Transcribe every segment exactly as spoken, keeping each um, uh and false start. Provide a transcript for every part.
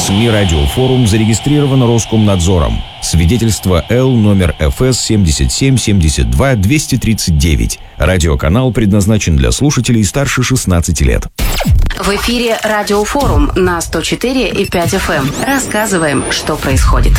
СМИ «Радиофорум» зарегистрировано Роскомнадзором. Свидетельство Л номер эф эс семьдесят семь семьдесят два двести тридцать девять. Радиоканал предназначен для слушателей старше шестнадцати лет. В эфире «Радиофорум» на сто четыре и пять эф эм. Рассказываем, что происходит.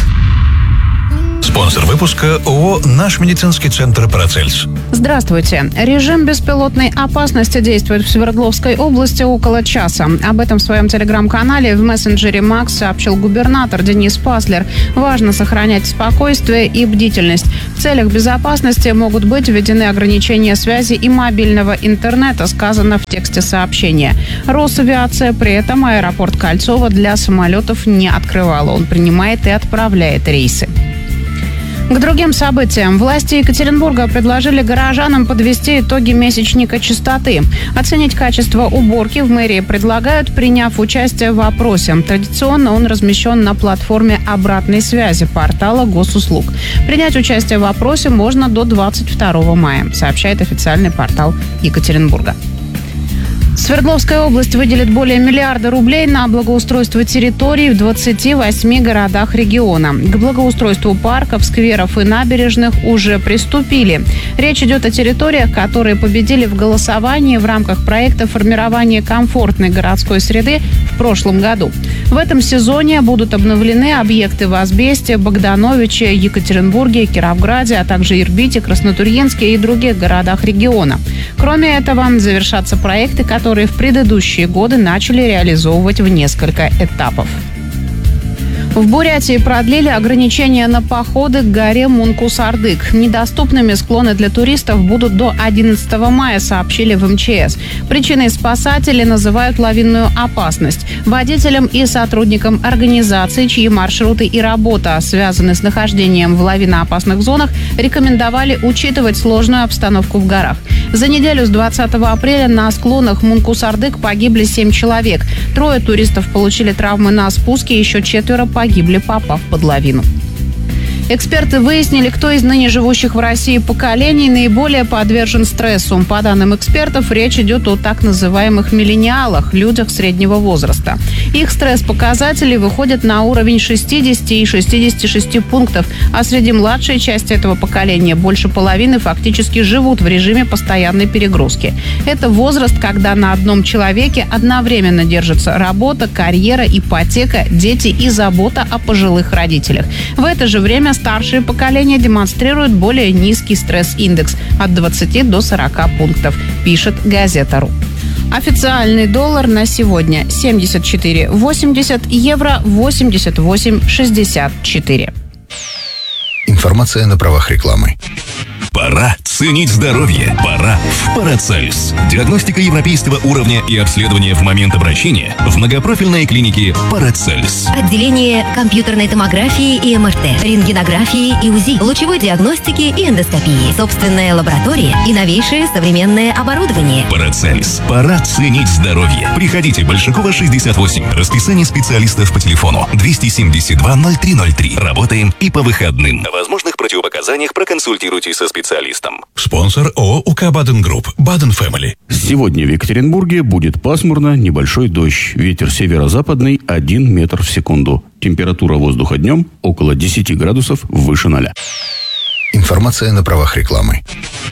Спонсор выпуска ООО «Наш медицинский центр Парацельс». Здравствуйте. Режим беспилотной опасности действует в Свердловской области около часа. Об этом в своем телеграм-канале в мессенджере Макс сообщил губернатор Денис Паслер. Важно сохранять спокойствие и бдительность. В целях безопасности могут быть введены ограничения связи и мобильного интернета, сказано в тексте сообщения. Росавиация при этом аэропорт Кольцово для самолетов не открывала. Он принимает и отправляет рейсы. К другим событиям. Власти Екатеринбурга предложили горожанам подвести итоги месячника чистоты. Оценить качество уборки в мэрии предлагают, приняв участие в опросе. Традиционно он размещен на платформе обратной связи портала госуслуг. Принять участие в опросе можно до двадцать второго мая, сообщает официальный портал Екатеринбурга. Свердловская область выделит более миллиарда рублей на благоустройство территорий в двадцати восьми городах региона. К благоустройству парков, скверов и набережных уже приступили. Речь идет о территориях, которые победили в голосовании в рамках проекта формирования комфортной городской среды в прошлом году. В этом сезоне будут обновлены объекты в Азбесте, Богдановиче, Екатеринбурге, Кировграде, а также Ирбите, Краснотурьинске и других городах региона. Кроме этого, завершатся проекты, которые которые в предыдущие годы начали реализовывать в несколько этапов. В Бурятии продлили ограничения на походы к горе Мункус-Ардык. Недоступными склоны для туристов будут до одиннадцатого мая, сообщили в эм че эс. Причиной спасатели называют лавинную опасность. Водителям и сотрудникам организаций, чьи маршруты и работа связаны с нахождением в лавиноопасных зонах, рекомендовали учитывать сложную обстановку в горах. За неделю с двадцатого апреля на склонах Мункус-Ардык погибли семь человек. Трое туристов получили травмы на спуске, еще четверо погибли, попав под лавину. Эксперты выяснили, кто из ныне живущих в России поколений наиболее подвержен стрессу. По данным экспертов, речь идет о так называемых миллениалах, людях среднего возраста. Их стресс-показатели выходят на уровень шестьдесят и шестьдесят шесть пунктов, а среди младшей части этого поколения больше половины фактически живут в режиме постоянной перегрузки. Это возраст, когда на одном человеке одновременно держится работа, карьера, ипотека, дети и забота о пожилых родителях. В это же время старшее поколение демонстрирует более низкий стресс-индекс от двадцати до сорока пунктов, пишет газета.ру. Официальный доллар на сегодня семьдесят четыре восемьдесят, евро восемьдесят восемь шестьдесят четыре. Информация на правах рекламы. Пора ценить здоровье. Пора в Парацельс. Диагностика европейского уровня и обследование в момент обращения в многопрофильной клинике Парацельс. Отделение компьютерной томографии и эм эр тэ, рентгенографии и УЗИ, лучевой диагностики и эндоскопии, собственная лаборатория и новейшее современное оборудование. Парацельс. Пора ценить здоровье. Приходите, Большакова, шестьдесят восемь. Расписание специалистов по телефону двести семьдесят два ноль три ноль три. Работаем и по выходным. О возможных противопоказаниях проконсультируйтесь со специалистом. специалистам. Спонсор ООО УК Баден Групп. Баден Фэмили. Сегодня в Екатеринбурге будет пасмурно, небольшой дождь. Ветер северо-западный один метр в секунду. Температура воздуха днем около десяти градусов выше ноля. Информация на правах рекламы.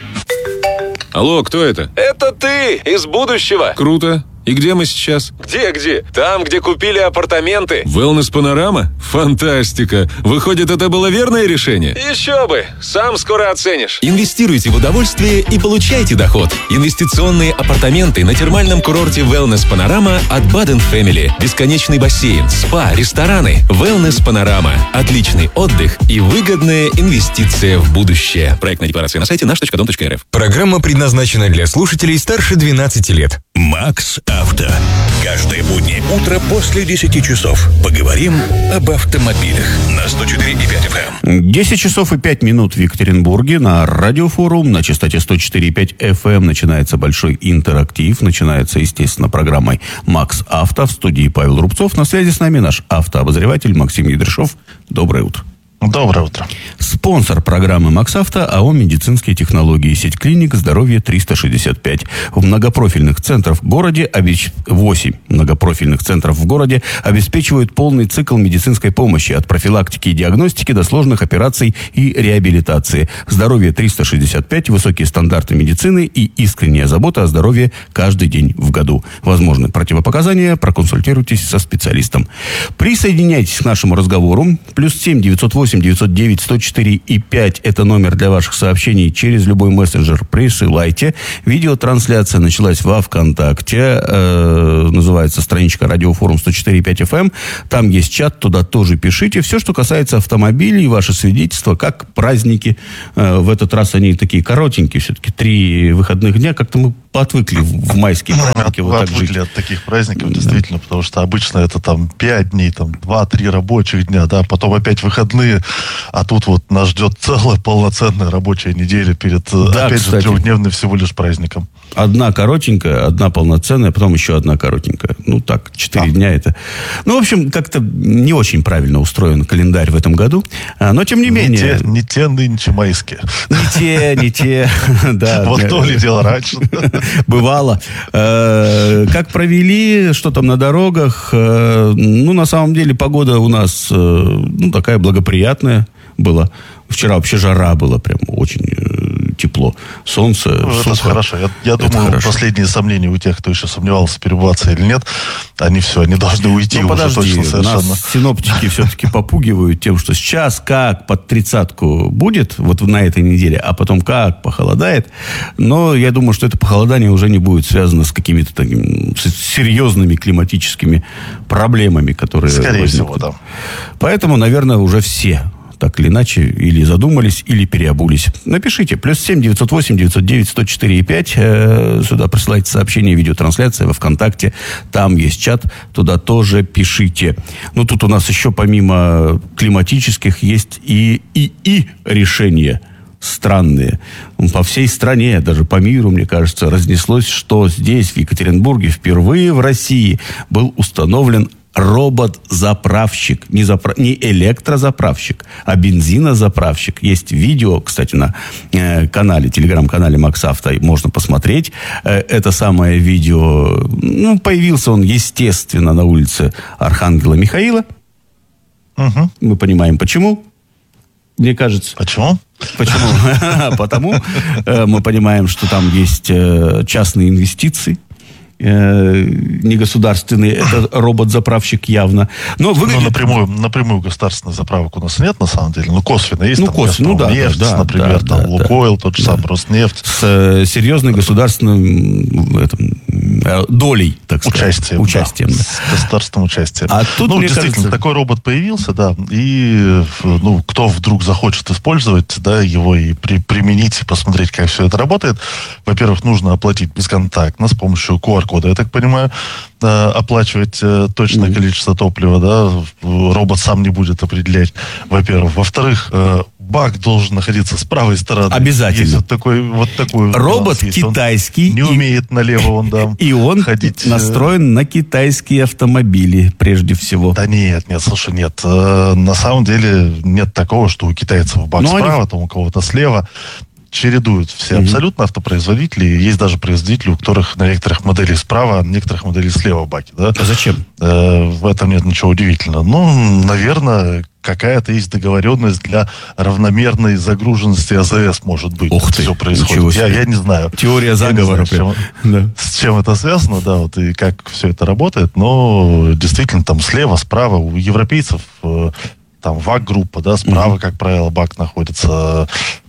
Алло, кто это? Это ты, из будущего. Круто. И где мы сейчас? Где-где? Там, где купили апартаменты. Wellness Панорама? Фантастика! Выходит, это было верное решение? Еще бы! Сам скоро оценишь. Инвестируйте в удовольствие и получайте доход. Инвестиционные апартаменты на термальном курорте Wellness Панорама от Baden Family. Бесконечный бассейн, спа, рестораны. Wellness Панорама. Отличный отдых и выгодная инвестиция в будущее. Проектная декларация на сайте наш точка дом точка эр эф. Программа предназначена для слушателей старше двенадцати лет. Макс Авто. Каждое буднее утро после десяти часов. Поговорим об автомобилях. На сто четыре и пять эф эм. десять часов и пять минут в Екатеринбурге. На Радиофорум на частоте сто четыре и пять эф эм начинается большой интерактив. Начинается, естественно, программой «Макс Авто». В студии Павел Рубцов. На связи с нами наш автообозреватель Максим Ядрышев. Доброе утро. Доброе утро. Спонсор программы «МаксАвто» АО «Медицинские технологии». Сеть клиник «Здоровье триста шестьдесят пять». В многопрофильных центрах в городе, обеч... восемь многопрофильных центров в городе обеспечивают полный цикл медицинской помощи от профилактики и диагностики до сложных операций и реабилитации. «Здоровье триста шестьдесят пять» – высокие стандарты медицины и искренняя забота о здоровье каждый день в году. Возможны противопоказания, проконсультируйтесь со специалистом. Присоединяйтесь к нашему разговору. Плюс семь девятьсот восемь девятьсот девять сто четыре и пять – это номер для ваших сообщений через любой мессенджер. Присылайте. Видеотрансляция началась во ВКонтакте. Э, называется страничка «Радиофорум сто четыре и пять эф эм». Там есть чат, туда тоже пишите. Все, что касается автомобилей, ваши свидетельства, как праздники. Э, в этот раз они такие коротенькие, все-таки три выходных дня. Как-то мы отвыкли в майские праздники ну, вот так жить. Отвыкли от таких праздников, действительно, да. Потому что обычно это там пять дней, там два-три рабочих дня, да, потом опять выходные, а тут вот нас ждет целая полноценная рабочая неделя перед, да, опять кстати, же, трехдневным всего лишь праздником. Одна коротенькая, одна полноценная, потом еще одна коротенькая. Ну, так, четыре а. дня это... Ну, в общем, как-то не очень правильно устроен календарь в этом году. Но, тем не, не менее... Те, не те нынче майские. Не те, не те. Вот то ли дело раньше. Бывало. Как провели, что там на дорогах? Ну, на самом деле, погода у нас, ну, такая благоприятная была. Вчера вообще жара была, прям очень тепло. Солнце, ну, это сухо. Хорошо. Я, я это думаю, хорошо. Последние сомнения у тех, кто еще сомневался, перебываться или нет, они все, они должны уйти ну, уже подожди, точно совершенно. Нас синоптики все-таки попугивают тем, что сейчас как под тридцатку будет, вот на этой неделе, а потом как похолодает. Но я думаю, что это похолодание уже не будет связано с какими-то такими с серьезными климатическими проблемами, которые Скорее возникнут. всего, да. Поэтому, наверное, уже все так или иначе, или задумались, или переобулись. Напишите. Плюс семь девятьсот восемь девятьсот девять сто четыре и пять. Э, сюда присылайте сообщение, видеотрансляция во ВКонтакте. Там есть чат. Туда тоже пишите. Ну, тут у нас еще помимо климатических есть и и, и решения странные. По всей стране, даже по миру, мне кажется, разнеслось, что здесь, в Екатеринбурге, впервые в России был установлен робот-заправщик. Не, запра... не электрозаправщик, а бензинозаправщик. Есть видео, кстати, на э, канале, телеграм-канале МаксАвто. Можно посмотреть. Э, это самое видео... Ну, появился он, естественно, на улице Архангела Михаила. Угу. Мы понимаем, почему. Мне кажется. Почему? Почему? Потому мы понимаем, что там есть частные инвестиции. Не государственные, это робот-заправщик явно. Но выглядит... Ну, напрямую, напрямую государственных заправок у нас нет, на самом деле. Ну, косвенно есть. Ну, там косвенно, ну, да, нефть, да, например, да, там да, Лукойл, да, тот же да. самый Роснефть. С э, серьезной государственной этом, долей, так сказать. Участием. Участием, да, да. С государственным участием. А тут, ну, мне действительно, кажется... такой робот появился, да, и ну, кто вдруг захочет использовать, да, его и при, применить, и посмотреть, как все это работает, во-первых, нужно оплатить бесконтактно с помощью ку ар кода, я так понимаю, оплачивать э, точное mm-hmm. количество топлива, да, робот сам не будет определять, во-первых. Во-вторых, э, бак должен находиться с правой стороны. Обязательно. Есть вот такой, вот такой робот китайский. Он не умеет налево он, да, и он ходить. настроен на китайские автомобили, прежде всего. Да нет, нет, слушай, нет. Э, на самом деле нет такого, что у китайцев бак Но справа, они... там у кого-то слева. Чередуют все mm-hmm. абсолютно автопроизводители. Есть даже производители, у которых на некоторых моделях справа, а на некоторых моделях слева баки. Да? А зачем? Э, в этом нет ничего удивительного. Ну, наверное, какая-то есть договоренность для равномерной загруженности а зэ эс, может быть. Ух ты, все происходит. Я, я не знаю. Теория заговора. С чем, да. с чем это связано, да, вот и как все это работает. Но действительно, там слева, справа у европейцев э, там ВАГ-группа, да, справа, mm-hmm. как правило, бак находится.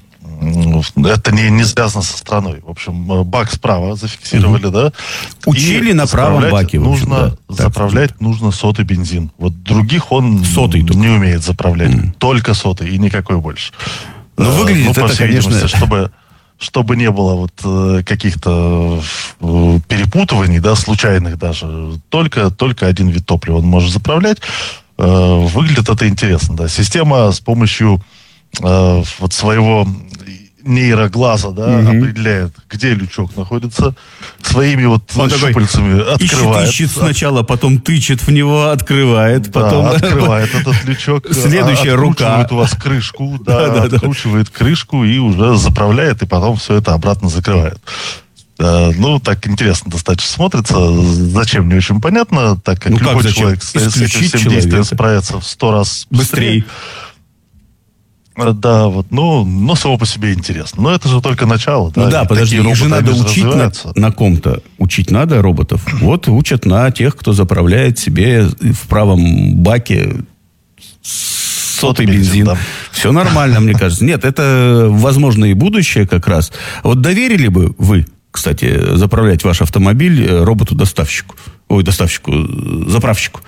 Это не, не связано со страной. В общем, бак справа зафиксировали, угу. да. Учили и на правом баке. Нужно да, заправлять так. нужно сотый бензин. Вот других он сотый не только. умеет заправлять. Mm. Только сотый и никакой больше. Но выглядит ну, это, по всей конечно... видимости, чтобы, чтобы не было вот э, каких-то э, перепутываний, да, случайных даже. Только, только один вид топлива он может заправлять. Э, выглядит это интересно, да. Система с помощью э, вот своего нейроглаза, да, угу. определяет, где лючок находится, своими вот Он щупальцами открывает. Ищет, ищет сначала, потом тычет в него, открывает, да, потом... открывает этот лючок. Следующая рука. Откручивает у вас крышку, да, да, откручивает да. крышку и уже заправляет, и потом все это обратно закрывает. Ну, так интересно достаточно смотрится. Зачем, не очень понятно, так как ну, любой как человек с этим всем действием справится в сто раз быстрее. быстрее. Да, вот, ну, но само по себе интересно. Но это же только начало. Ну да, да подожди, их же надо учить на, на ком-то. Учить надо роботов. Вот учат на тех, кто заправляет себе в правом баке сотый бензин. Да. Все нормально, мне кажется. Нет, это, возможно, и будущее как раз. Вот доверили бы вы, кстати, заправлять ваш автомобиль роботу-доставщику. Ой, доставщику, заправщику.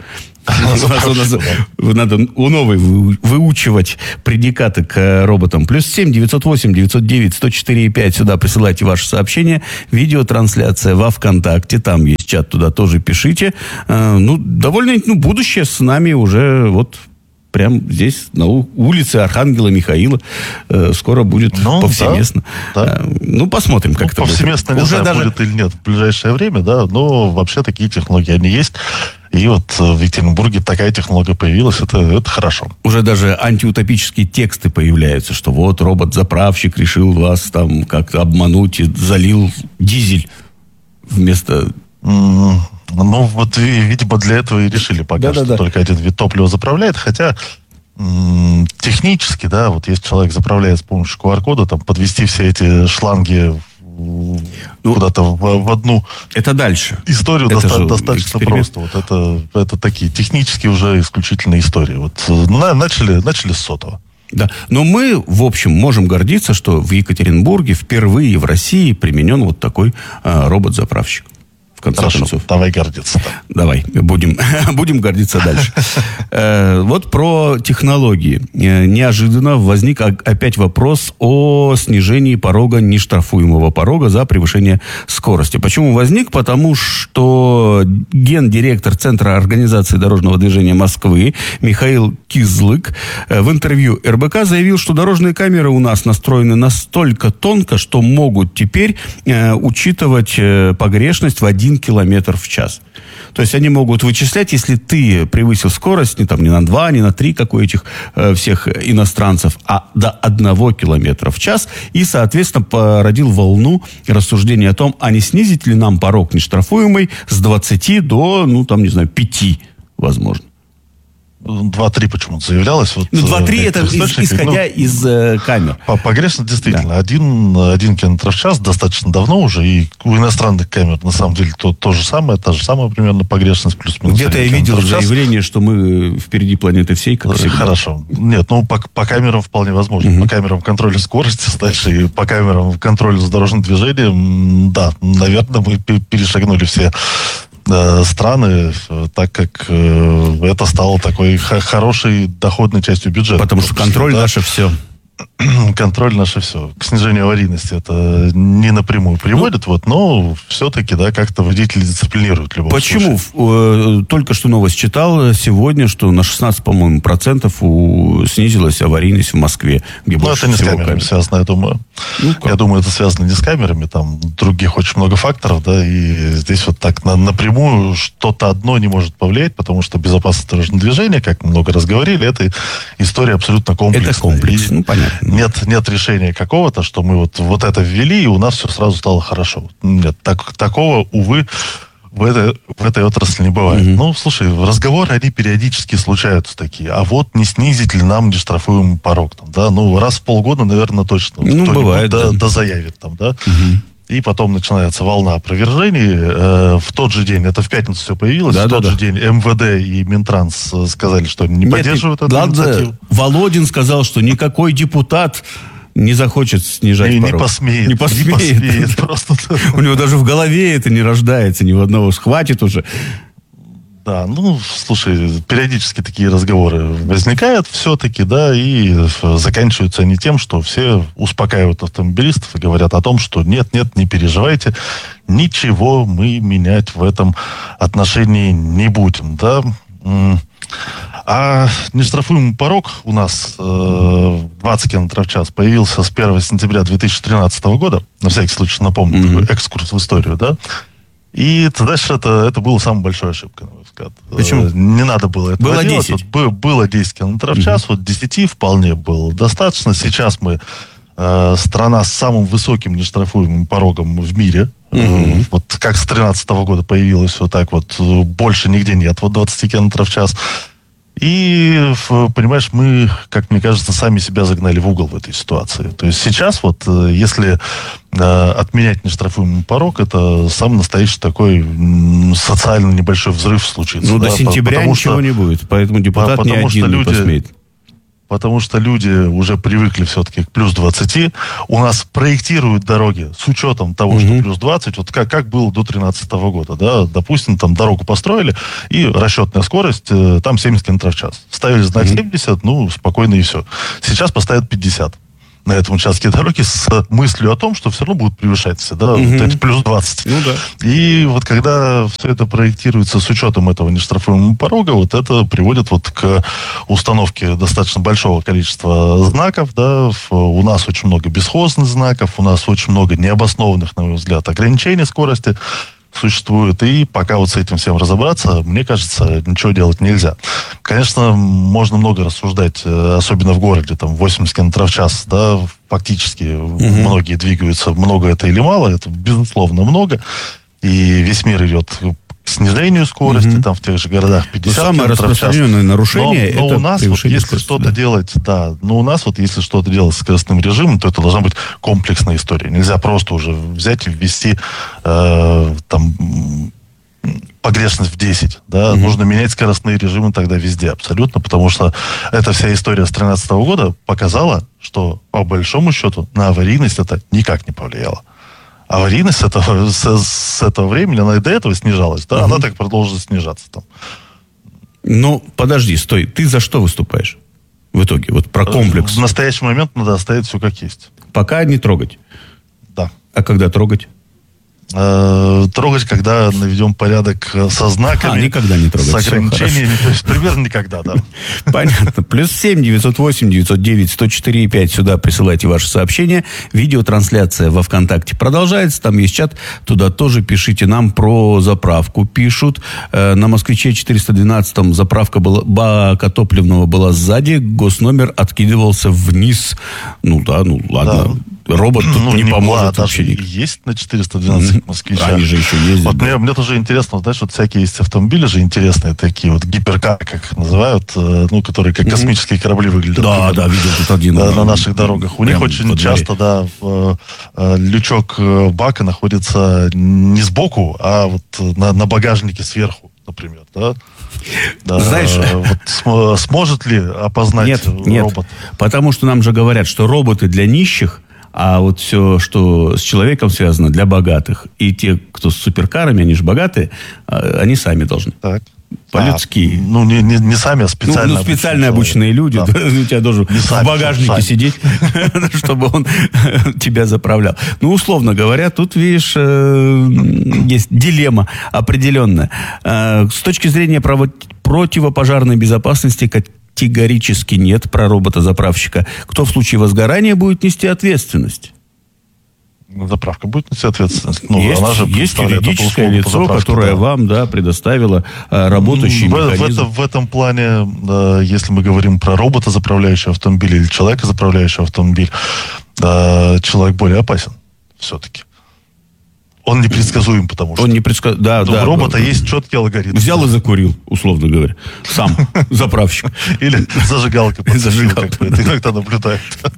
Надо у новой выучивать предикаты к роботам. Плюс семь девятьсот восемь девятьсот девять сто четыре пять. Сюда присылайте ваши сообщения. Видеотрансляция во ВКонтакте. Там есть чат, туда тоже пишите. Ну, довольно, ну, будущее с нами уже вот прям здесь, на улице Архангела Михаила, э, скоро будет ну, повсеместно. Да, да. Э, ну, посмотрим, как ну, это повсеместно будет. Повсеместно, не знаю, даже... будет или нет в ближайшее время, да, но вообще такие технологии, они есть. И вот в Екатеринбурге такая технология появилась, это, это хорошо. Уже даже антиутопические тексты появляются, что вот робот-заправщик решил вас там как-то обмануть и залил дизель вместо... Mm-hmm. Ну, вот, видимо, для этого и решили пока да, что да, да. только один вид топлива заправляет, хотя м- технически, да, вот если человек заправляет с помощью ку ар-кода, там, подвести все эти шланги в, ну, куда-то в, в одну... Это дальше. Историю это доста- достаточно эксперимент. Просто. Вот это, это такие технические уже исключительные истории. Вот на, начали, начали с сотого. Да, но мы, в общем, можем гордиться, что в Екатеринбурге впервые в России применен вот такой а, робот-заправщик. В конце Хорошо, концов. Давай гордиться. Да. Давай, будем, будем гордиться дальше. Вот про технологии. Неожиданно возник опять вопрос о снижении порога, нештрафуемого порога за превышение скорости. Почему возник? Потому что гендиректор Центра организации дорожного движения Москвы Михаил Кизлык в интервью эр бэ ка заявил, что дорожные камеры у нас настроены настолько тонко, что могут теперь учитывать погрешность в один километр в час. То есть они могут вычислять, если ты превысил скорость не, там, не на два, не на три, как у этих э, всех иностранцев, а до одного километра в час. И, соответственно, породил волну рассуждения о том, а не снизить ли нам порог нештрафуемый с двадцати до, ну, там, не знаю, пяти, возможно. два-три почему-то заявлялось. Вот, ну, два-три это из, исходя ну, из э, камер. Погрешность действительно. Да. Один, один километр в час достаточно давно уже. И у иностранных камер на самом деле то, то же самое, та же самая примерно погрешность плюс-минус. Где-то я видел заявление, что мы впереди планеты всей, как всегда. Хорошо. Нет, ну по, по камерам вполне возможно. Угу. По камерам контроля скорости, дальше и по камерам контроля за дорожным движением, да, наверное, мы перешагнули все страны, так как э, это стало такой х- хорошей доходной частью бюджета. Потому что контроль да? наше все. Контроль наше все. К снижению аварийности это не напрямую приводит, ну, вот, но все-таки, да, как-то водители дисциплинируют в любом Почему? случае. Только что новость читал сегодня, что на шестнадцать, по-моему, процентов у... снизилась аварийность в Москве. Где ну, это не с камерами камер. связано, я думаю. Ну, я думаю, это связано не с камерами, там других очень много факторов, да, и здесь вот так на, напрямую что-то одно не может повлиять, потому что безопасность дорожного движения, как мы много раз говорили, это история абсолютно комплексная. Это комплекс, и ну, понятно. Нет, нет решения какого-то, что мы вот, вот это ввели, и у нас все сразу стало хорошо. Нет, так, такого, увы, в этой, в этой отрасли не бывает. Mm-hmm. Ну, слушай, разговоры, они периодически случаются такие. А вот не снизить ли нам нештрафуемый порог? Там, да? Ну, раз в полгода, наверное, точно. Ну, бывает, да, да. да заявит там, да. Mm-hmm. И потом начинается волна опровержений. Э, в тот же день, это в пятницу все появилось, да, в да, тот да. же день эм вэ дэ и Минтранс сказали, что они не Нет, поддерживают эту инициативу. Володин сказал, что никакой депутат не захочет снижать и порог. Не посмеет. Не посмеет. Не посмеет просто. У него даже в голове это не рождается, ни в одного схватит уже. Да, ну, слушай, периодически такие разговоры возникают все-таки, да, и заканчиваются они тем, что все успокаивают автомобилистов и говорят о том, что нет-нет, не переживайте, ничего мы менять в этом отношении не будем, да. А нештрафуемый порог у нас э, двадцать километров в час появился с первого сентября две тысячи тринадцатого года. На всякий случай напомню, mm-hmm. такой экскурс в историю, да. И дальше это, это была самая большая ошибка, на мой взгляд. Почему? Не надо было этого было делать. десять. Вот, было десять километров в час, mm-hmm. вот десять вполне было достаточно. Сейчас мы э, страна с самым высоким нештрафуемым порогом в мире. Mm-hmm. Вот как с тринадцатого года появилось вот так вот, больше нигде нет, вот двадцать километров в час. И, понимаешь, мы, как мне кажется, сами себя загнали в угол в этой ситуации. То есть сейчас вот, если э, отменять нештрафуемый порог, это самый настоящий такой социальный небольшой взрыв случится. Ну, да, до сентября потому ничего что, не будет, поэтому депутат потому ни один люди, не посмеет. Потому что люди уже привыкли все-таки к плюс двадцати. У нас проектируют дороги с учетом того, mm-hmm. что плюс двадцать. Вот как, как было до тринадцатого года. Да? Допустим, там дорогу построили, и расчетная скорость э, там семьдесят километров в час. Ставили знак mm-hmm. семьдесят, ну, спокойно и все. Сейчас поставят пятьдесят на этом участке дороги с мыслью о том, что все равно будут превышать, да, mm-hmm. вот эти плюс двадцать. Ну, да. И вот когда все это проектируется с учетом этого нештрафуемого порога, вот это приводит вот к установке достаточно большого количества знаков, да, у нас очень много бесхозных знаков, у нас очень много необоснованных, на мой взгляд, ограничений скорости существует, и пока вот с этим всем разобраться, мне кажется, ничего делать нельзя. Конечно, можно много рассуждать, особенно в городе, там, восемьдесят километров в час, да, фактически угу. многие двигаются, много это или мало, это, безусловно, много, и весь мир идет к снижению скорости, угу. там, в тех же городах пятьдесят самое километров в час. распространенное нарушение, но, но это у нас, вот, если скорости, что-то да. делать, да, но у нас, вот, если что-то делать с скоростным режимом, то это должна быть комплексная история. Нельзя просто уже взять и ввести, э, там, погрешность в десять, да, mm-hmm. нужно менять скоростные режимы тогда везде, абсолютно, потому что эта вся история с тринадцатого года показала, что, по большому счету, на аварийность это никак не повлияло. Аварийность этого, с, с этого времени, она и до этого снижалась, да, uh-huh. она так продолжит снижаться там. Ну, подожди, стой, ты за что выступаешь в итоге? Вот про комплекс. В настоящий момент надо оставить все как есть. Пока не трогать? Да. А когда трогать? Трогать, когда наведем порядок со знаками, а, никогда не трогать. С ограничениями, то есть примерно никогда, да. Понятно. Плюс семь девятьсот восемь девятьсот девять сто четыре и пять. Сюда присылайте ваши сообщения. Видеотрансляция во ВКонтакте продолжается. Там есть чат. Туда тоже пишите. Нам про заправку пишут. На Москвиче четыреста двенадцатом заправка была, бака топливного была сзади. Госномер откидывался вниз. Ну да, ну ладно. Да. Робот тут ну, не, не поможет вообще. Есть на четыреста двенадцать москвичах. Они же еще ездят. Вот да. мне, мне тоже интересно, знаешь, вот всякие есть автомобили же интересные такие, вот гиперкар, как их называют, ну, которые как космические корабли выглядят. Да, примерно, да, видел тут один. Да, на наших дорогах. У них очень часто, да, в, э, лючок бака находится не сбоку, а вот на, на багажнике сверху, например, да. Да, знаешь, вот см, сможет ли опознать нет, робот? Нет, потому что нам же говорят, что роботы для нищих, а вот все, что с человеком связано, для богатых. И те, кто с суперкарами, они же богатые, они сами должны. Так. По-людски. А, ну, не, не, не сами, а специально, ну, ну, специально обученные люди. Да. У тебя должен в багажнике сидеть, чтобы он тебя заправлял. Ну, условно говоря, тут, видишь, есть дилемма определенная. С точки зрения противопожарной безопасности, категорически нет про робота-заправщика. Кто в случае возгорания будет нести ответственность? Заправка будет нести ответственность. Ну, есть, она же есть юридическое лицо, которое да. вам да, предоставило а, работающий в, механизм. В, это, в этом плане, да, если мы говорим про робота, заправляющего автомобиль, или человека, заправляющего автомобиль, да, человек более опасен все-таки. Он непредсказуем, потому что... Он не предсказ... да, да, у робота да. есть четкий алгоритм. Взял и закурил, условно говоря. Сам, заправщик. Или зажигалка подсветил, как это иногда наблюдает.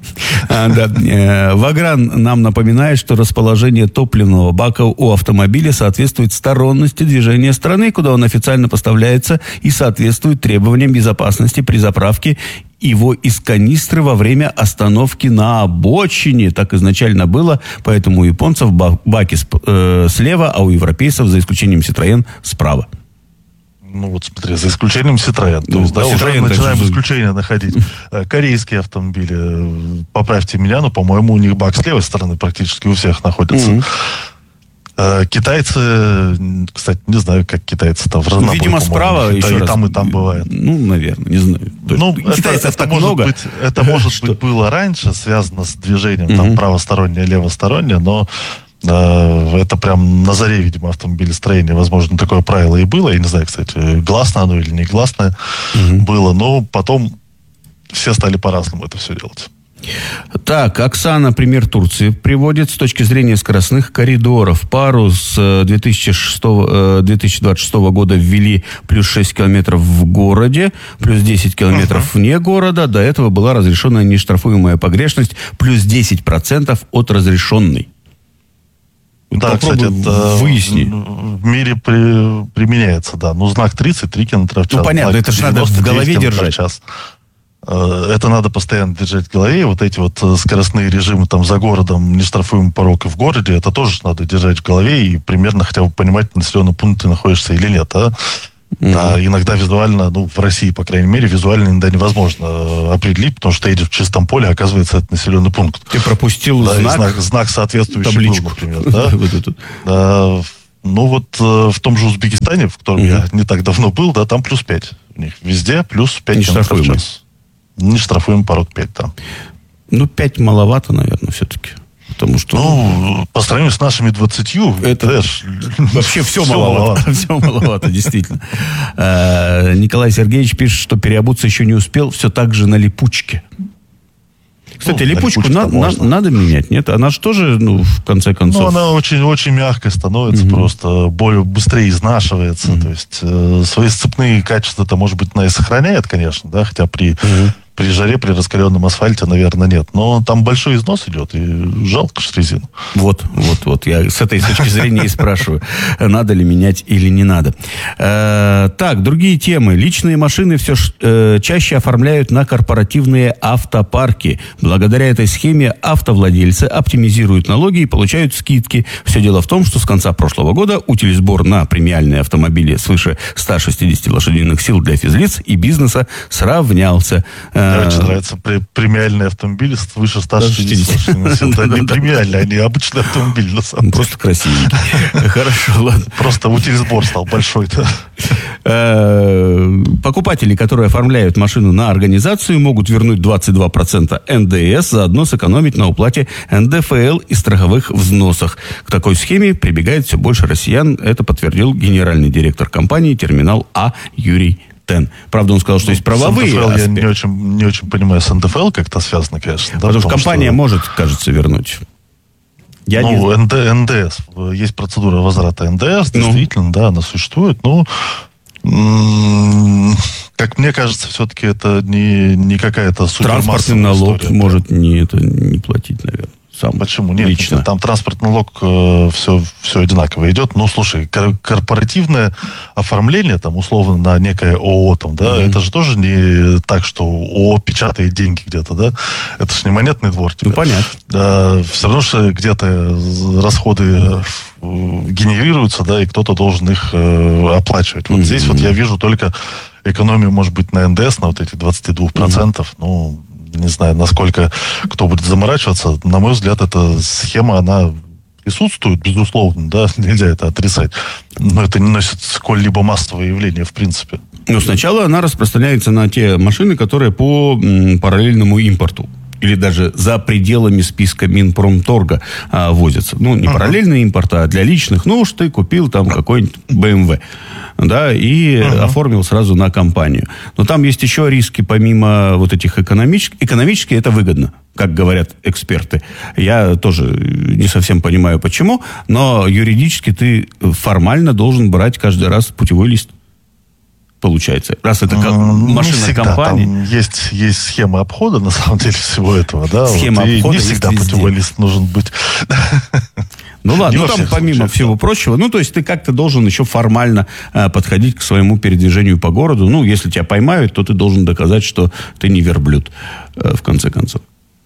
Вагран нам напоминает, что расположение топливного бака у автомобиля соответствует сторонности движения страны, куда он официально поставляется, и соответствует требованиям безопасности при заправке его из канистры во время остановки на обочине. Так изначально было, поэтому у японцев баки э, слева, а у европейцев, за исключением Citroёn, справа. Ну вот смотри, за исключением Citroёn. То ну, есть, да, Citroёn уже начинаем же... исключения находить. Корейские автомобили, поправьте меня, но, по-моему, у них бак с левой стороны практически у всех находится. Mm-hmm. Китайцы, кстати, не знаю, как китайцы там в разнобой, видимо, справа и, еще и раз. там, и там бывает. Ну, наверное, не знаю. Ну, китайцев это, так это много. Может быть, это, может быть, было раньше, связано с движением угу. там правостороннее, левостороннее, но э, это прям на заре, видимо, автомобилестроения, возможно, такое правило и было. Я не знаю, кстати, гласное оно или не гласное угу. было, но потом все стали по-разному это все делать. Так, Оксана пример Турции приводит с точки зрения скоростных коридоров. Пару с две тысячи шестого, две тысячи двадцать шестого года ввели плюс шесть километров в городе, плюс десять километров uh-huh. вне города. До этого была разрешенная нештрафуемая погрешность плюс десять процентов от разрешенной. Да, попробуй кстати, это выясни. В мире при, применяется, да. Ну, знак тридцать три километра в час. Ну, понятно, это же надо в голове держать. Это надо постоянно держать в голове. Вот эти вот скоростные режимы там за городом, нештрафуемый порог и в городе, это тоже надо держать в голове и примерно хотя бы понимать, в населенном пункте ты находишься или нет. А? Mm-hmm. А иногда визуально, ну, в России, по крайней мере, визуально иногда невозможно определить, потому что ты едешь в чистом поле, оказывается, это населенный пункт. Ты пропустил да, знак, знак, знак соответствующий табличку. был, например. Да? Да, ну, вот в том же Узбекистане, в котором я не так давно был, да, там плюс пять. У них везде плюс пять километров в час. Не штрафуем порог пять там. Ну, пять маловато, наверное, все-таки. Потому что... Ну, по сравнению с нашими двадцатью, это знаешь, вообще все, все маловато. маловато. Все маловато, действительно. Николай Сергеевич пишет, что переобуться еще не успел, все так же на липучке. Кстати, ну, липучку на, на, надо менять, нет? Она же тоже, ну, в конце концов... Ну, она очень-очень мягкой становится, mm-hmm. просто более быстрее изнашивается. Mm-hmm. То есть э, свои сцепные качества-то, может быть, она и сохраняет, конечно, да, хотя при... Mm-hmm. При жаре, при раскаленном асфальте, наверное, нет. Но там большой износ идет, и жалко ж резину. Вот, вот, вот. Я с этой точки зрения и спрашиваю, надо ли менять или не надо. Э, так, другие темы. Личные машины все э, чаще оформляют на корпоративные автопарки. Благодаря этой схеме автовладельцы оптимизируют налоги и получают скидки. Все дело в том, что с конца прошлого года утилизбор на премиальные автомобили свыше ста шестидесяти лошадиных сил для физлиц и бизнеса сравнялся. Мне очень нравится премиальные автомобили свыше ста шестидесяти. Это не премиальные, они обычные автомобили, на самом деле. Просто красивенькие. Хорошо, ладно. Просто утилизбор стал большой, да. Покупатели, которые оформляют машину на организацию, могут вернуть двадцать два процента эн дэ эс, заодно сэкономить на уплате эн дэ эф эл и страховых взносах. К такой схеме прибегает все больше россиян. Это подтвердил генеральный директор компании «Терминал А» Юрий Тен. Правда, он сказал, что есть правовые с эн дэ эф эл аспекты. Я не очень, не очень понимаю, с эн дэ эф эл как-то связано, конечно. Да, потому, потому что компания что... может, кажется, вернуть. Я ну, не... эн дэ эс. Есть процедура возврата эн дэ эс, ну. действительно, да, она существует. Но, м- как мне кажется, все-таки это не, не какая-то супермассовая транспортный налог история. Может не, это, не платить, наверное. Сам Почему? Нет, лично. Там транспортный налог э, все, все одинаково идет. Ну, слушай, кор- корпоративное оформление, там, условно, на некое ООО, там, да, mm-hmm. это же тоже не так, что ООО печатает деньги где-то, да? Это же не монетный двор. Ну, понятно. Да, все равно, что где-то расходы э, генерируются, да, и кто-то должен их э, оплачивать. Вот mm-hmm. здесь вот я вижу только экономию, может быть, на эн дэ эс, на вот эти двадцать два процента. Mm-hmm. Ну, не знаю, насколько кто будет заморачиваться. На мой взгляд, эта схема, она присутствует, безусловно, да, нельзя это отрицать. Но это не носит сколь-либо массовое явление, в принципе. Но сначала она распространяется на те машины, которые по м, параллельному импорту. Или даже за пределами списка Минпромторга а, возятся. Ну, не uh-huh. параллельный импорт, а для личных. Ну уж ты купил там какой-нибудь бэ эм вэ. Да, и uh-huh. оформил сразу на компанию. Но там есть еще риски, помимо вот этих экономических. Экономически это выгодно, как говорят эксперты. Я тоже не совсем понимаю, почему. Но юридически ты формально должен брать каждый раз путевой лист. Получается. Раз это как машина компании. Там есть, есть схема обхода, на самом деле, всего этого. Да? Схема вот, обхода не всегда путевой лист нужен быть. Ну ладно, ну, там помимо случаев, всего да. прочего, ну то есть ты как-то должен еще формально э, подходить к своему передвижению по городу. Ну, если тебя поймают, то ты должен доказать, что ты не верблюд, э, в конце концов.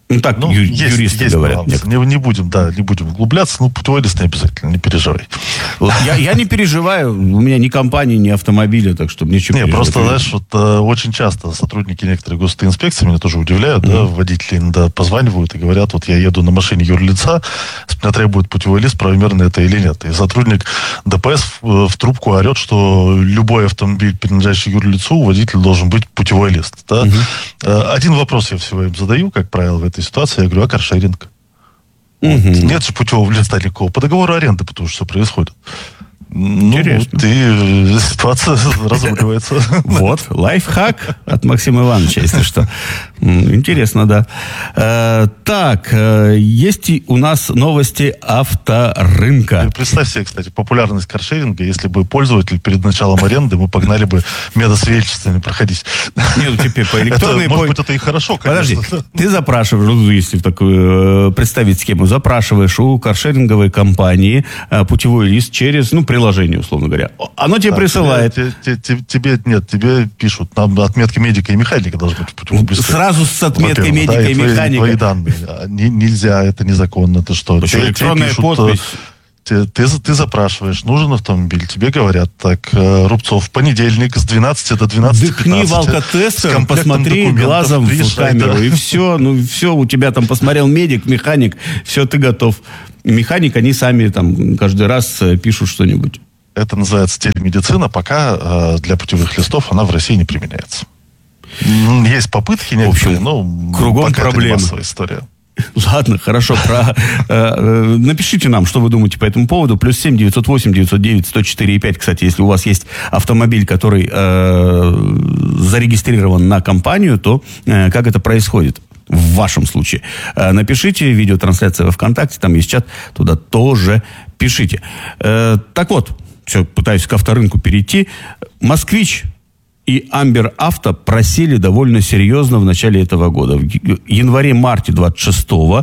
Ну, так ну, ю- есть, юристы есть говорят. Не, не будем, да, не будем углубляться. Ну, путевой лист не обязательно, не переживай. Вот я, я не переживаю, у меня ни компании, ни автомобиля, так что мне что Не, просто, знаешь, вот э, очень часто сотрудники некоторых госинспекций меня тоже удивляют, mm-hmm. да, водители иногда позванивают и говорят, вот я еду на машине юрлица, с меня требует путевой лист, правомерно это или нет. И сотрудник ДПС в, в трубку орет, что любой автомобиль, принадлежащий юрлицу, у водителя должен быть путевой лист. Да? Mm-hmm. Э, один вопрос я всего им задаю, как правило, в этой ситуации. Я говорю, а каршеринг? Угу. Вот. Нет же путевого листа никакого. По договору аренды, потому что все происходит. Интересно. Ну, ты, ситуация разруливается. Вот, лайфхак от Максима Ивановича, если что. Интересно, да. Э, так, э, есть и у нас новости авторынка. Представь себе, кстати, популярность каршеринга, если бы пользователь перед началом аренды, мы погнали бы медосвидетельствами проходить. Нет, ну теперь по электронной... Это, может быть, это и хорошо, конечно. Подожди, ты запрашиваешь, ну, если такую, э, представить схему, запрашиваешь у каршеринговой компании э, путевой лист через, ну, приложение, условно говоря. Оно тебе да, присылает. Тебе, тебе, тебе, нет, тебе пишут, там отметки медика и механика должны быть в путевом листе. Сразу с отметкой медика да, и, и механика. Твои, твои данные. Не, нельзя, это незаконно. Ты что? Тебе, электронная тебе пишут, подпись. Ты, ты, ты запрашиваешь, нужен автомобиль, тебе говорят, так, Рубцов, в понедельник с двенадцати до двенадцати пятнадцати. Дыхни в алкотестер, посмотри глазом в камеру, да. И все, ну все, у тебя там посмотрел медик, механик, все, ты готов. Механик, они сами там каждый раз пишут что-нибудь. Это называется телемедицина, пока э, для путевых листов она в России не применяется. Есть попытки некоторые, но кругом пока проблемы. это не массовая история. Ладно, хорошо. Про, э, напишите нам, что вы думаете по этому поводу. Плюс семь девятьсот восемь девятьсот девять сто четыре и пять. Кстати, если у вас есть автомобиль, который э, зарегистрирован на компанию, то э, как это происходит в вашем случае? Э, напишите, видеотрансляция во ВКонтакте, там есть чат, туда тоже пишите. Э, так вот, все, пытаюсь к авторынку перейти. «Москвич» и «Амбер Авто» просели довольно серьезно в начале этого года. В январе-марте двадцать шестого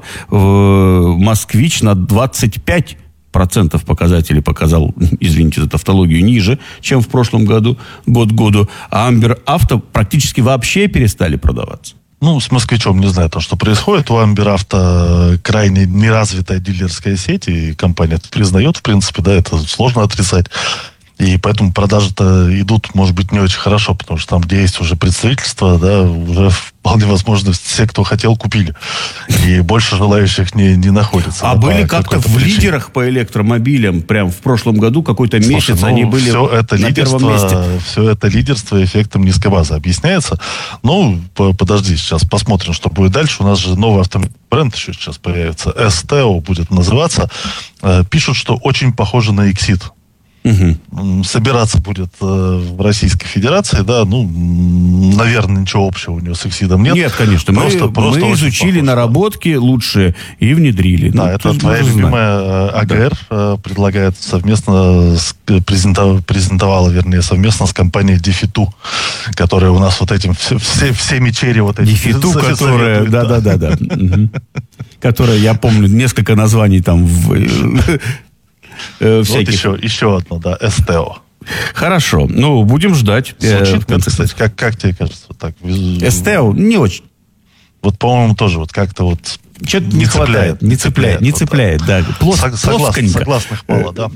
«Москвич» на двадцать пять процентов показателей показал, извините за тавтологию, ниже, чем в прошлом году, год к году. А «Амбер Авто» практически вообще перестали продаваться. Ну, с «Москвичом» не знаю, то, что происходит. У «Амбер Авто» крайне неразвитая дилерская сеть, и компания это признает, в принципе, да, это сложно отрицать. И поэтому продажи-то идут, может быть, не очень хорошо, потому что там, где есть уже представительство, да, уже вполне возможно, все, кто хотел, купили. И больше желающих не, не находится. А да, были как-то в причине. Лидерах по электромобилям, прям в прошлом году, какой-то Слушай, месяц ну, они были все это на лидерство, первом месте. Все это лидерство эффектом низкой базы объясняется. Ну, подожди, сейчас посмотрим, что будет дальше. У нас же новый автомобильный бренд еще сейчас появится. эс тэ о будет называться. Пишут, что очень похоже на Exit. Угу. Собираться будет э, в Российской Федерации, да, ну, наверное, ничего общего у него с Эксидом нет. Нет, конечно. Просто, мы просто мы изучили похож, наработки да. лучшие и внедрили. Да, ну, это твоя любимая а гэ эр да. предлагает совместно, с, презентов, презентовала, вернее, совместно с компанией Дефиту, которая у нас вот этим, все, все, всеми черри вот этим. Дефиту, которая, да-да-да. Которая, я помню, несколько названий там в... Вот еще, еще одно, да, эс тэ о. Хорошо, ну, будем ждать. Звучит, э, кстати, как, как тебе кажется? Вот так, эс тэ о не очень. Вот, по-моему, тоже вот как-то вот... Что-то не, не хватает, не цепляет, не цепляет, вот, да. Плос, Соглас, согласных пола, да.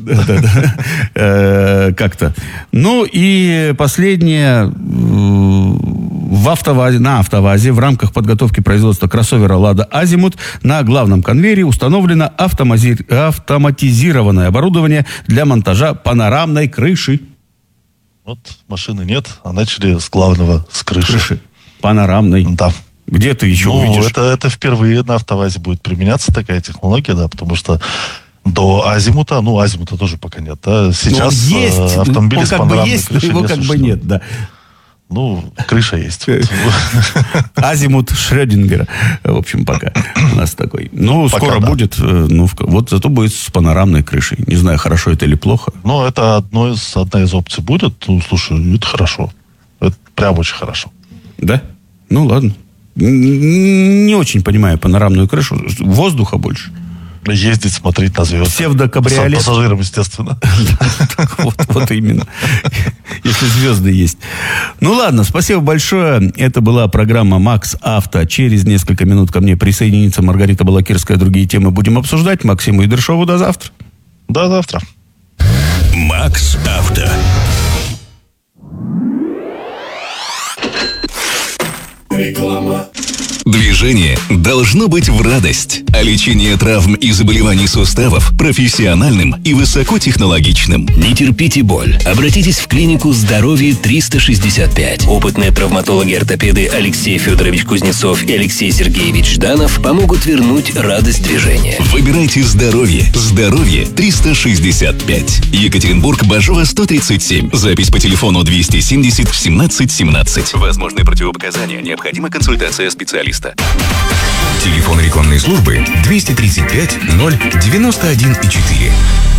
Как-то. Ну, и последнее... В автовазе, на автовазе в рамках подготовки производства кроссовера «Лада Азимут» на главном конвейере установлено автомази... автоматизированное оборудование для монтажа панорамной крыши. Вот машины нет, а начали с главного, с крыши. крыши. Панорамной. Да. Где ты еще ну, увидишь? Это, это впервые на автовазе будет применяться такая технология, да, потому что до Азимута, ну, Азимута тоже пока нет, да, сейчас есть, автомобили с панорамной есть, крышей его как бы нет, да. Ну, крыша есть. Азимут Шрёдингера. В общем, пока у нас такой. Ну, пока скоро да. будет. Ну, вот зато будет с панорамной крышей. Не знаю, хорошо это или плохо. Ну, это одно из, одна из опций будет. Ну, слушай, это хорошо. Это прям очень хорошо. Да? Ну, ладно. Не очень понимаю панорамную крышу. Воздуха больше. Ездить, смотреть на звезды. Псевдокабриолет. С пассажиром, естественно. Вот именно. Если звезды есть. Ну ладно, спасибо большое. Это была программа «Макс Авто». Через несколько минут ко мне присоединится Маргарита Балакирская. Другие темы будем обсуждать. Максиму Идыршову до завтра. До завтра. «Макс Авто». Реклама. Движение должно быть в радость, а лечение травм и заболеваний суставов профессиональным и высокотехнологичным. Не терпите боль. Обратитесь в клинику «Здоровье триста шестьдесят пять». Опытные травматологи-ортопеды Алексей Федорович Кузнецов и Алексей Сергеевич Жданов помогут вернуть радость движения. Выбирайте здоровье. Здоровье триста шестьдесят пять. Екатеринбург, Бажова, сто тридцать семь. Запись по телефону двести семьдесят семнадцать семнадцать. Возможны противопоказания. Необходима консультация специалиста. Телефон рекламной службы двести тридцать пять ноль девяносто один четыре.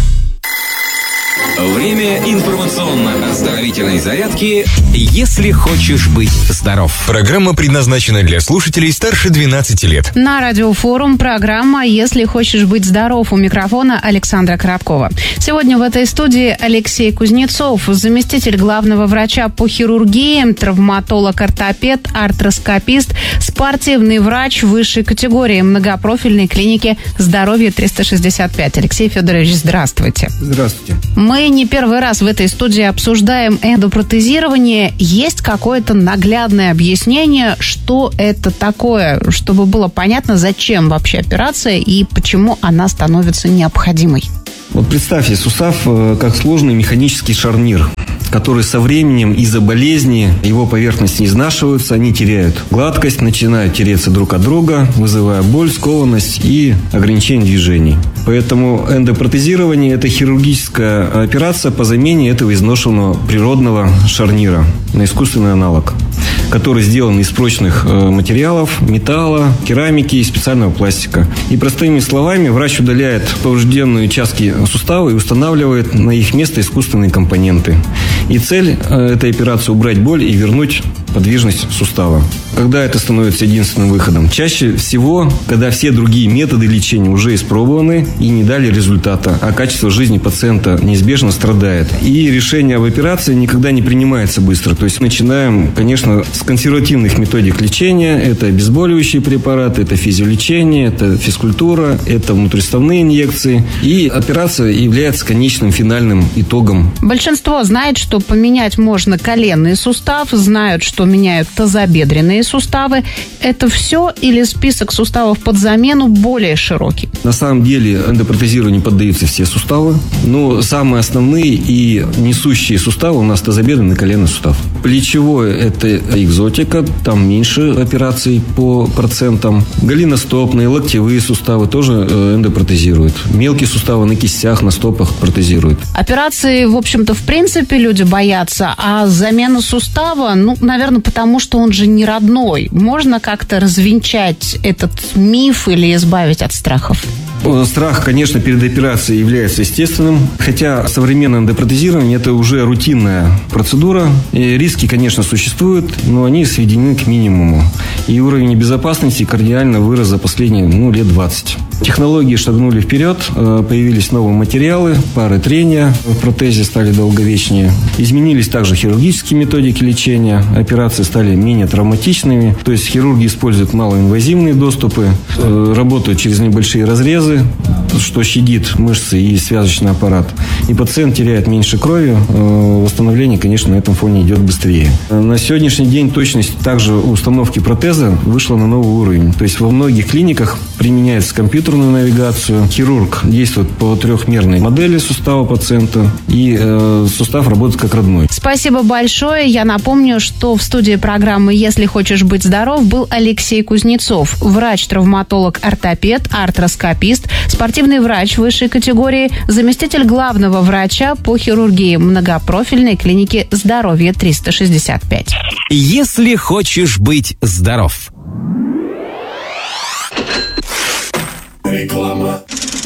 Время информационно-оздоровительной зарядки «Если хочешь быть здоров». Программа предназначена для слушателей старше двенадцати лет. На Радиофорум программа «Если хочешь быть здоров». У микрофона Александра Короткова. Сегодня в этой студии Алексей Кузнецов, заместитель главного врача по хирургии, травматолог-ортопед, артроскопист, спортивный врач высшей категории многопрофильной клиники «Здоровье триста шестьдесят пять». Алексей Федорович, здравствуйте. Здравствуйте. Мы не первый раз в этой студии обсуждаем эндопротезирование. Есть какое-то наглядное объяснение, что это такое, чтобы было понятно, зачем вообще операция и почему она становится необходимой? Вот представьте сустав как сложный механический шарнир, который со временем из-за болезни его поверхности изнашиваются, они теряют гладкость, начинают тереться друг от друга, вызывая боль, скованность и ограничение движений. Поэтому эндопротезирование – это хирургическая операция по замене этого изношенного природного шарнира на искусственный аналог, который сделан из прочных материалов, металла, керамики и специального пластика. И простыми словами, врач удаляет поврежденные участки сустава и устанавливает на их место искусственные компоненты. И цель этой операции – убрать боль и вернуть подвижность сустава. Когда это становится единственным выходом? Чаще всего, когда все другие методы лечения уже испробованы и не дали результата, а качество жизни пациента неизбежно страдает. И решение об операции никогда не принимается быстро. То есть начинаем, конечно, с консервативных методик лечения. Это обезболивающие препараты, это физиолечение, это физкультура, это внутриставные инъекции. И операция является конечным финальным итогом. Большинство знает, что поменять можно коленный сустав, знают, что меняют тазобедренные суставы. Это все или список суставов под замену более широкий? На самом деле эндопротезированию поддаются все суставы, но самые основные и несущие суставы у нас тазобедренный и коленный сустав. Плечевой – это экзотика, там меньше операций по процентам. Голеностопные, локтевые суставы тоже эндопротезируют. Мелкие суставы на кистях, на стопах протезируют. Операции, в общем-то, в принципе, люди боятся, а замена сустава, ну, наверное, потому что он же не родной. Можно как-то развенчать этот миф или избавить от страхов? Страх, конечно, перед операцией является естественным, хотя современное эндопротезирование – это уже рутинная процедура. И риски, конечно, существуют, но они сведены к минимуму. И уровень безопасности кардинально вырос за последние ну, лет двадцать. Технологии шагнули вперед, появились новые материалы, пары трения в протезе стали долговечнее. Изменились также хирургические методики лечения, операции стали менее травматичными, то есть хирурги используют малоинвазивные доступы, работают через небольшие разрезы, что щадит мышцы и связочный аппарат. И пациент теряет меньше крови, восстановление, конечно, на этом фоне идет быстрее. На сегодняшний день точность также установки протеза вышла на новый уровень. То есть во многих клиниках применяется компьютерную навигацию. Хирург действует по трехмерной модели сустава пациента, и э, сустав работает как родной. Спасибо большое. Я напомню, что в студии программы «Если хочешь быть здоров» был Алексей Кузнецов, врач-травматолог-ортопед, артроскопист, спортивный врач высшей категории, заместитель главного врача по хирургии многопрофильной клиники «Здоровье триста шестьдесят пять». «Если хочешь быть здоров». Реклама.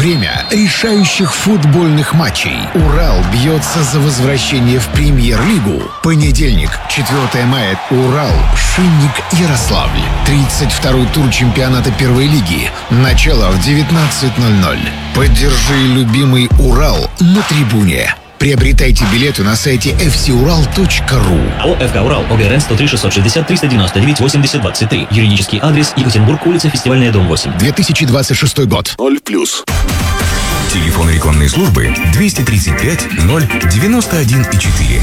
Время решающих футбольных матчей. Урал бьется за возвращение в премьер-лигу. Понедельник, четвёртого мая. Урал, Шинник, Ярославль. тридцать второй тур чемпионата первой лиги. Начало в девятнадцать ноль ноль. Поддержи любимый Урал на трибуне. Приобретайте билеты на сайте эф си урал точка ру. АО «ФК Урал», ОГРН сто три шестьсот шестьдесят триста девяносто девять восемьдесят двадцать три. Юридический адрес: Екатеринбург, улица Фестивальная, дом восемь. две тысячи двадцать шестой год. ноль плюс. Телефон рекламной службы двести тридцать пять ноль девяносто один и четыре.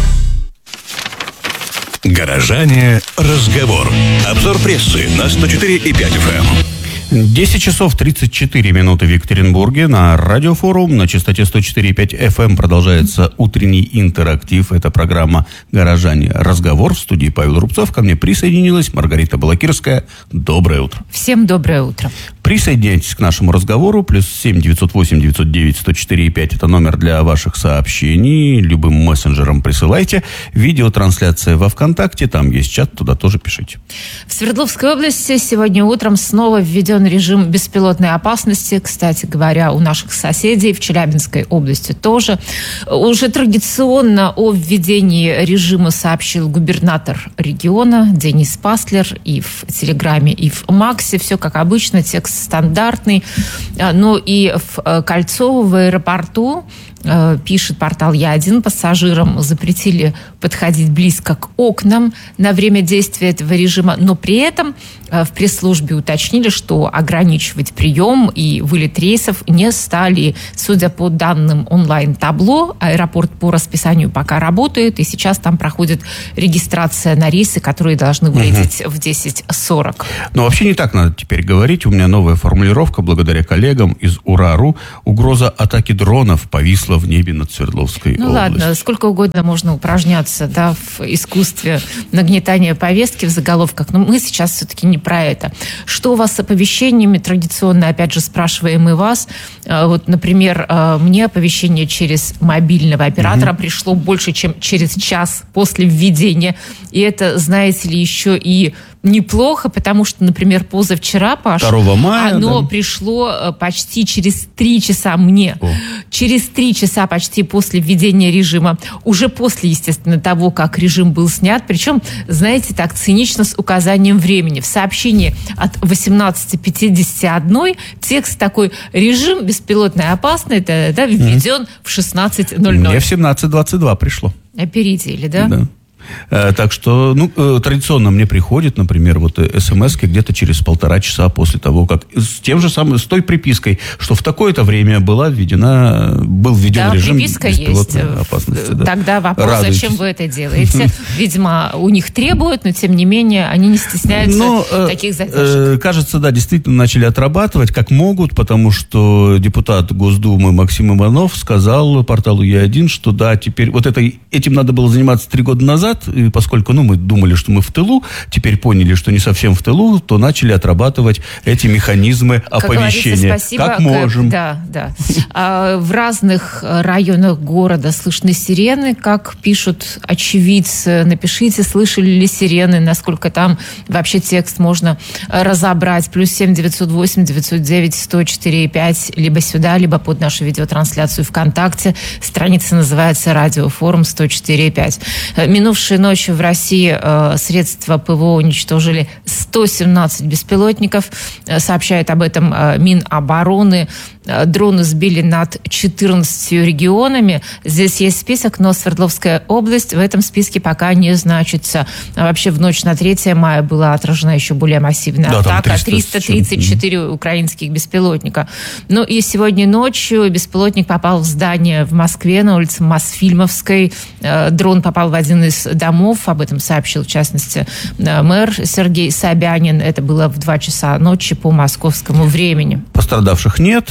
Горожане. Разговор. Обзор прессы на сто четыре и пять эф эм. десять часов тридцать четыре минуты в Екатеринбурге. На радиофорум на частоте сто четыре и пять эф эм продолжается утренний интерактив. Это программа «Горожане. Разговор». В студии Павел Рубцов. Ко мне присоединилась Маргарита Балакирская. Доброе утро. Всем доброе утро. Присоединяйтесь к нашему разговору. Плюс семь девятьсот восемь девятьсот девять сто четыре и пять. Это номер для ваших сообщений. Любым мессенджером присылайте. Видеотрансляция во ВКонтакте. Там есть чат. Туда тоже пишите. В Свердловской области сегодня утром снова введен режим беспилотной опасности. Кстати говоря, у наших соседей в Челябинской области тоже. Уже традиционно о введении режима сообщил губернатор региона Денис Паслер и в Телеграме, и в Максе. Все как обычно, текст стандартный. Но и в Кольцово, в аэропорту, пишет портал Я один, пассажирам запретили подходить близко к окнам на время действия этого режима, но при этом в пресс-службе уточнили, что ограничивать прием и вылет рейсов не стали. Судя по данным онлайн-табло, аэропорт по расписанию пока работает, и сейчас там проходит регистрация на рейсы, которые должны вылететь угу. в десять сорок. Но вообще не так надо теперь говорить. У меня новая формулировка, благодаря коллегам из УРАРУ. Угроза атаки дронов повисла в небе над Свердловской ну, областью. Ну ладно, сколько угодно можно упражняться, да, в искусстве нагнетания повестки в заголовках, но мы сейчас все-таки не про это. Что у вас с оповещениями? Традиционно, опять же, спрашиваем и вас. Вот, например, мне оповещение через мобильного оператора угу. пришло больше, чем через час после введения. И это, знаете ли, еще и неплохо, потому что, например, позавчера, Паш, второго мая, оно да. пришло почти через три часа мне. О. Через три часа почти после введения режима. Уже после, естественно, того, как режим был снят. Причем, знаете, так цинично с указанием времени. В сообщении от восемнадцати пятидесяти одной текст такой: режим беспилотной опасный, да, да, введен mm. в шестнадцать ноль ноль. Мне в семнадцать двадцать два пришло. Опередили, да? Да. Так что, ну, традиционно мне приходит, например, вот смс-ки где-то через полтора часа после того, как с тем же самым, с той припиской, что в такое-то время была введена, был введен да, режим беспилотной опасности. Да. Тогда вопрос, Радуйтесь. Зачем вы это делаете? Видимо, у них требуют, но тем не менее они не стесняются но, таких задержек. Кажется, да, действительно начали отрабатывать как могут, потому что депутат Госдумы Максим Иванов сказал порталу Я один, что да, теперь вот это, этим надо было заниматься три года назад, и поскольку ну, мы думали, что мы в тылу, теперь поняли, что не совсем в тылу, то начали отрабатывать эти механизмы как оповещения. Спасибо, как можем. Да, да. А в разных районах города слышны сирены, как пишут очевидцы. Напишите, слышали ли сирены, насколько там вообще текст можно разобрать. Плюс семь девятьсот восемь девятьсот девять сто четыре и пять, либо сюда, либо под нашу видеотрансляцию ВКонтакте. Страница называется «Радиофорум сто четыре и пять». Минувшей ночью в России э, средства ПВО уничтожили сто семнадцать беспилотников. Сообщает об этом э, Минобороны. Э, дроны сбили над четырнадцатью регионами. Здесь есть список, но Свердловская область в этом списке пока не значится. А вообще в ночь на третье мая была отражена еще более массивная да, атака. триста тридцать четыре украинских беспилотника. Ну и сегодня ночью беспилотник попал в здание в Москве на улице Мосфильмовской. Э, дрон попал в один из домов, об этом сообщил, в частности, мэр Сергей Собянин. Это было в два часа ночи по московскому времени. Пострадавших нет.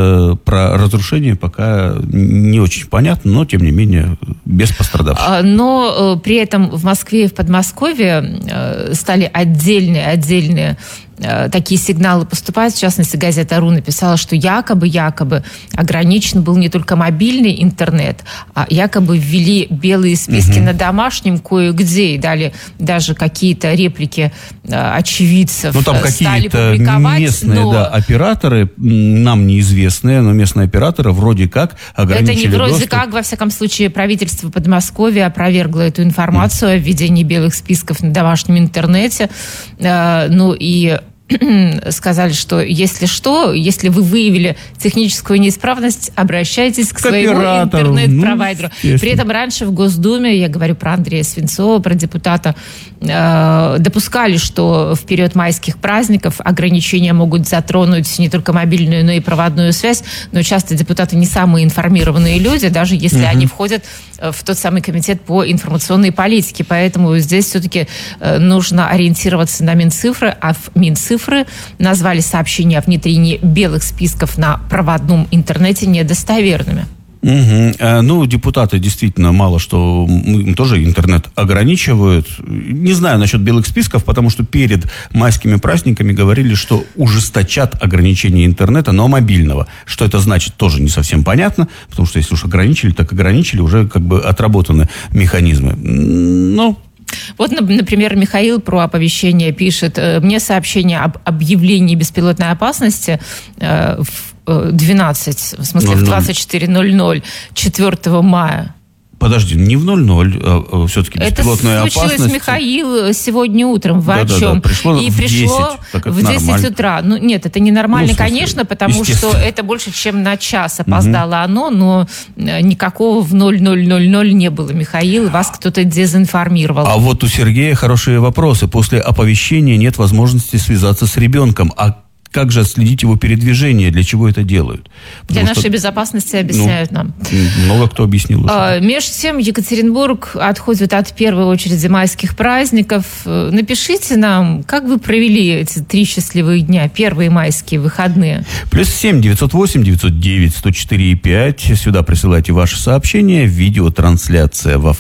Про разрушение пока не очень понятно, но, тем не менее, без пострадавших. Но при этом в Москве и в Подмосковье стали отдельные, отдельные э, такие сигналы поступают. В частности, газета «Ру» написала, что якобы, якобы ограничен был не только мобильный интернет, а якобы ввели белые списки угу. на домашнем кое-где и дали даже какие-то реплики э, очевидцев. Ну, там стали какие-то публиковать, местные но... да, операторы, нам неизвестные, но местные операторы вроде как ограничили Это не вроде доступ. как, во всяком случае, правительство Подмосковья опровергло эту информацию mm. о введении белых списков на домашнем интернете. Э, ну и сказали, что если что, если вы выявили техническую неисправность, обращайтесь к, к своему интернет-провайдеру. Ну, при этом раньше в Госдуме, я говорю про Андрея Свинцова, про депутата, э, допускали, что в период майских праздников ограничения могут затронуть не только мобильную, но и проводную связь, но часто депутаты не самые информированные люди, даже если mm-hmm. они входят в тот самый комитет по информационной политике. Поэтому здесь все-таки э, нужно ориентироваться на Минцифры, а в Минцифры назвали сообщения о внедрении белых списков на проводном интернете недостоверными. Угу. А, ну, депутаты действительно мало что, им тоже интернет ограничивают. Не знаю насчет белых списков, потому что перед майскими праздниками говорили, что ужесточат ограничение интернета, но мобильного. Что это значит, тоже не совсем понятно, потому что если уж ограничили, так ограничили, уже как бы отработаны механизмы. Ну... Вот, например, Михаил про оповещение пишет. Мне сообщение об объявлении беспилотной опасности в двенадцать, в смысле в двадцать четыре ноль ноль четвёртого мая. Подожди, не в ноль-ноль, а все-таки беспилотная опасность. Это случилось, Михаил, сегодня утром. Вы о чем? Да, да, пришло и в пришло десять, в десять утра. Ну, нет, это ненормально, ну, конечно, потому что это больше, чем на час опоздало угу. оно, но никакого в ноль ноль ноль ноль не было, Михаил, вас кто-то дезинформировал. А вот у Сергея хорошие вопросы. После оповещения нет возможности связаться с ребенком. А как же отследить его передвижение? Для чего это делают? Потому Для что, нашей безопасности объясняют ну, нам. Много кто объяснил. А, между тем, Екатеринбург отходит от первой очереди майских праздников. Напишите нам, как вы провели эти три счастливые дня, первые майские выходные. Плюс семь девятьсот восемь девятьсот девять сто четыре и пять. Сюда присылайте ваши сообщения. Видеотрансляция во